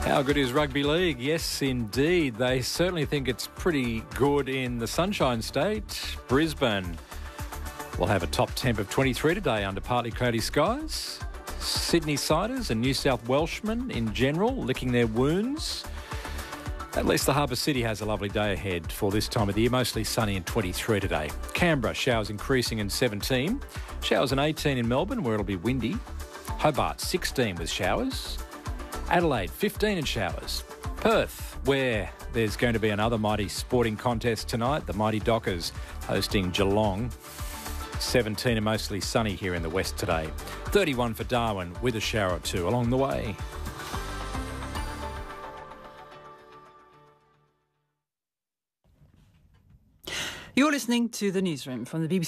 How good is rugby league? Yes, indeed. They certainly think it's pretty good in the Sunshine State. Brisbane will have a top temp of 23 today under partly cloudy skies. Sydney Siders and New South Welshmen in general licking their wounds. At least the Harbour City has a lovely day ahead for this time of the year, mostly sunny and 23 today. Canberra, showers increasing in 17. Showers in 18 in Melbourne, where it'll be windy. Hobart, 16 with showers. Adelaide, 15 in showers. Perth, where there's going to be another mighty sporting contest tonight. The mighty Dockers hosting Geelong. 17 and mostly sunny here in the west today. 31 for Darwin with a shower or two along the way. You're listening to The Newsroom from the BBC.